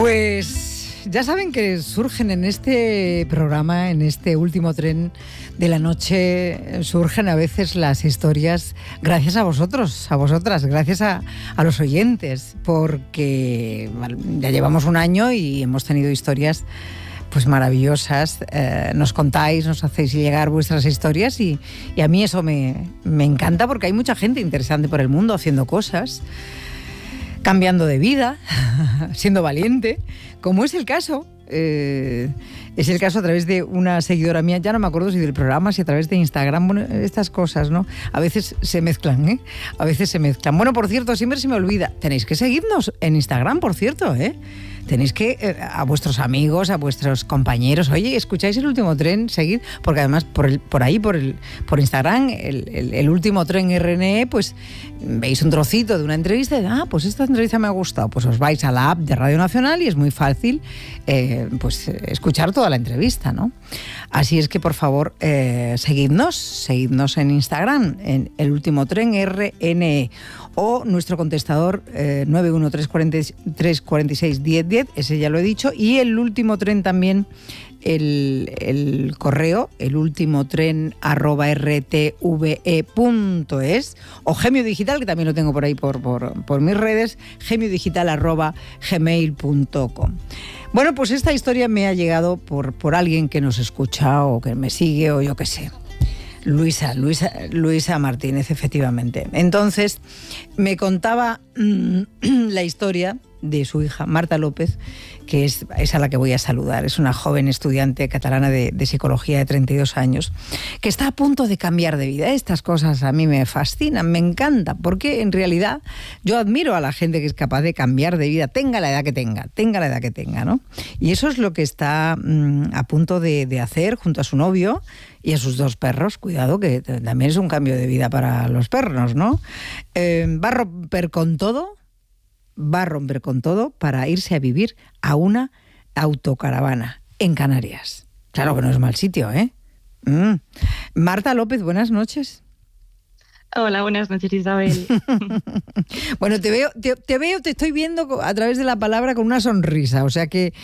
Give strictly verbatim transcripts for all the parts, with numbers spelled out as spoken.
Pues ya saben que surgen en este programa, en este último tren de la noche, surgen a veces las historias gracias a vosotros, a vosotras, gracias a, a los oyentes, porque ya llevamos un año y hemos tenido historias pues maravillosas. Eh, nos contáis, nos hacéis llegar vuestras historias y, y a mí eso me, me encanta, porque hay mucha gente interesante por el mundo haciendo cosas, cambiando de vida, siendo valiente, como es el caso. Eh, es el caso a través de una seguidora mía, ya no me acuerdo si del programa, si a través de Instagram, bueno, estas cosas, ¿no? A veces se mezclan, ¿eh? A veces se mezclan. Bueno, por cierto, siempre se me olvida, tenéis que seguirnos en Instagram, por cierto, ¿eh? Tenéis que, eh, a vuestros amigos, a vuestros compañeros, oye, escucháis El Último Tren, seguid, porque además por, el, por ahí, por, el, por Instagram, el, el, el Último Tren R N E, pues veis un trocito de una entrevista y, ah, pues esta entrevista me ha gustado, pues os vais a la app de Radio Nacional y es muy fácil eh, pues escuchar toda la entrevista, ¿no? Así es que, por favor, eh, seguidnos, seguidnos en Instagram, en El Último Tren R N E, o nuestro contestador eh, nueve uno tres cuatro seis diez diez, ese ya lo he dicho, y El Último Tren también, el, el correo, elultimotren arroba rtve punto es, o Gemio Digital, que también lo tengo por ahí por, por, por mis redes, gemiodigital arroba gmail punto com. Bueno, pues esta historia me ha llegado por, por alguien que nos escucha o que me sigue o yo qué sé. Luisa, Luisa, Luisa Martínez, efectivamente. Entonces, me contaba mmm, la historia de su hija, Marta López, que es, es a la que voy a saludar. Es una joven estudiante catalana de, de psicología de treinta y dos años, que está a punto de cambiar de vida. Estas cosas a mí me fascinan, me encantan, porque en realidad yo admiro a la gente que es capaz de cambiar de vida, tenga la edad que tenga, tenga la edad que tenga, ¿no? Y eso es lo que está mmm, a punto de, de hacer junto a su novio y a sus dos perros. Cuidado, que también es un cambio de vida para los perros, ¿no? Eh, va a romper con todo, va a romper con todo para irse a vivir a una autocaravana en Canarias. Claro que no es mal sitio, ¿eh? Mm. Marta López, buenas noches. Hola, buenas noches, Isabel. Bueno, te veo, te, te veo, te estoy viendo a través de la palabra con una sonrisa, o sea que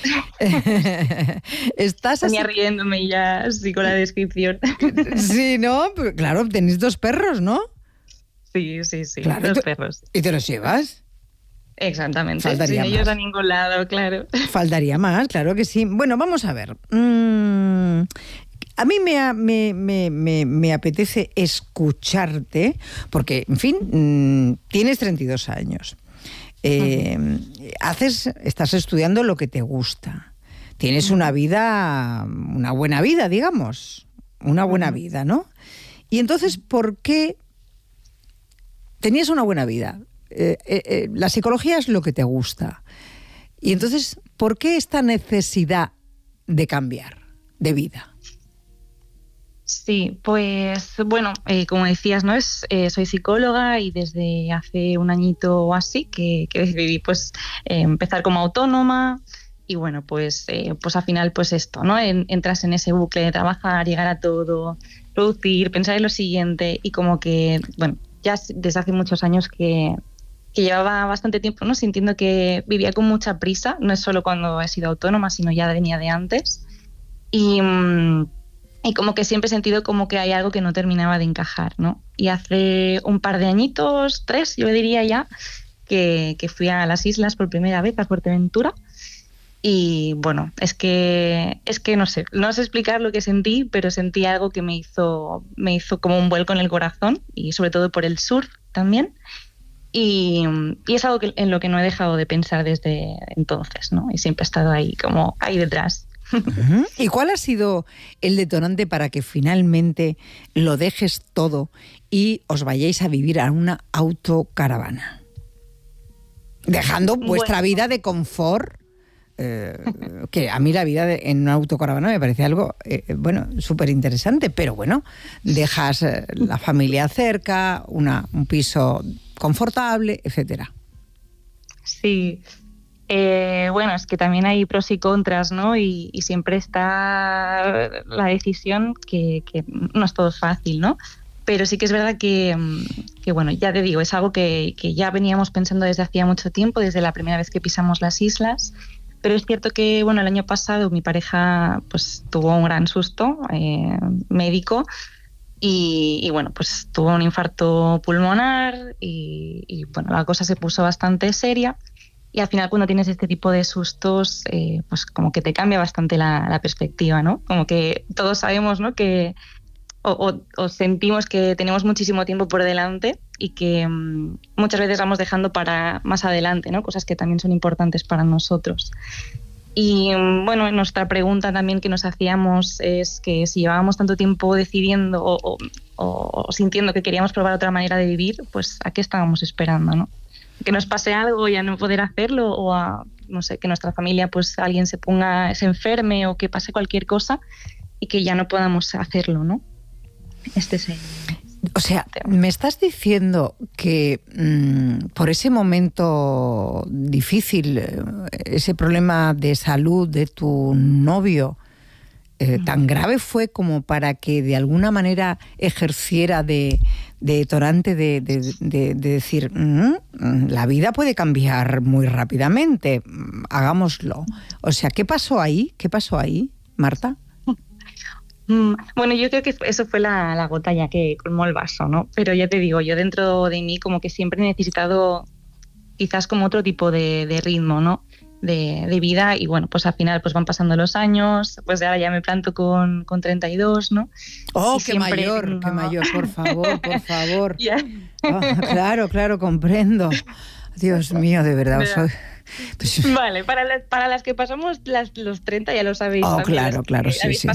estás así... Venía riéndome ya, sí, con la descripción. Sí, ¿no? Claro, tenéis dos perros, ¿no? Sí, sí, sí, claro, dos tú, perros. ¿Y te los llevas? Exactamente, Faltaría sin ellos más. a ningún lado, claro. Faltaría más, claro que sí. Bueno, vamos a ver. Mm, a mí me, me, me, me, me apetece escucharte, porque, en fin, mmm, tienes treinta y dos años. Eh, uh-huh. haces, estás estudiando lo que te gusta. Tienes uh-huh. una vida, una buena vida, digamos. Una buena uh-huh. vida, ¿no? Y entonces, ¿por qué tenías una buena vida? Eh, eh, eh, la psicología es lo que te gusta. Y entonces, ¿por qué esta necesidad de cambiar de vida? Sí, pues bueno, eh, como decías, ¿no? Es, eh, soy psicóloga y desde hace un añito o así que, que decidí pues eh, empezar como autónoma. Y bueno, pues, eh, pues al final pues esto, ¿no? En, entras en ese bucle de trabajar, llegar a todo, producir, pensar en lo siguiente y como que, bueno, ya desde hace muchos años que... que llevaba bastante tiempo, ¿no? Sintiendo que vivía con mucha prisa, no es solo cuando he sido autónoma, sino ya venía de antes. Y, y como que siempre he sentido como que hay algo que no terminaba de encajar, ¿no? Y hace un par de añitos, tres, yo diría ya, que, que fui a las islas por primera vez, a Fuerteventura. Y bueno, es que, es que no sé, no sé explicar lo que sentí, pero sentí algo que me hizo, me hizo como un vuelco en el corazón, y sobre todo por el surf también. Y, y es algo que, en lo que no he dejado de pensar desde entonces, ¿no? Y siempre he estado ahí, como ahí detrás. Uh-huh. ¿Y cuál ha sido el detonante para que finalmente lo dejes todo y os vayáis a vivir a una autocaravana? Dejando vuestra bueno. vida de confort, eh, que a mí la vida de, en una autocaravana me parece algo, eh, bueno, súper interesante, pero bueno, dejas eh, la familia cerca, una, un piso confortable, etcétera. Sí, eh, bueno, es que también hay pros y contras, ¿no? Y, y siempre está la decisión que, que no es todo fácil, ¿no? Pero sí que es verdad que, que bueno, ya te digo, es algo que, que ya veníamos pensando desde hacía mucho tiempo, desde la primera vez que pisamos las islas, Pero es cierto que, bueno, el año pasado mi pareja pues tuvo un gran susto eh, médico y, y, bueno, pues tuvo un infarto pulmonar y, y, bueno, la cosa se puso bastante seria. Y al final, cuando tienes este tipo de sustos, eh, pues como que te cambia bastante la, la perspectiva, ¿no? Como que todos sabemos, ¿no?, que o, o, o sentimos que tenemos muchísimo tiempo por delante y que um, muchas veces vamos dejando para más adelante, ¿no?, cosas que también son importantes para nosotros. Y um, bueno, nuestra pregunta también que nos hacíamos es que si llevábamos tanto tiempo decidiendo o, o, o sintiendo que queríamos probar otra manera de vivir, pues ¿a qué estábamos esperando, no? Que nos pase algo y a no poder hacerlo, o a, no sé, que nuestra familia, pues alguien se ponga, se enferme o que pase cualquier cosa y que ya no podamos hacerlo, ¿no? Este es el... O sea, me estás diciendo que mmm, por ese momento difícil, ese problema de salud de tu novio, eh, tan grave fue como para que de alguna manera ejerciera de, de detonante de, de, de, de decir, mmm, la vida puede cambiar muy rápidamente, hagámoslo. O sea, ¿qué pasó ahí? ¿Qué pasó ahí, Marta? Bueno, yo creo que eso fue la, la gota ya que colmó el vaso, ¿no? Pero ya te digo, yo dentro de mí como que siempre he necesitado quizás como otro tipo de, de ritmo, ¿no? De, de vida, y bueno, pues al final pues van pasando los años, pues ahora ya me planto con, con treinta y dos, ¿no? ¡Oh, y qué siempre, mayor, no. qué mayor, por favor, por favor! Yeah. Oh, claro, claro, comprendo. Dios mío, de verdad, soy... Pues... Vale, para las, para las que pasamos las, los treinta ya lo sabéis. Oh, también, claro, claro, sí, sí.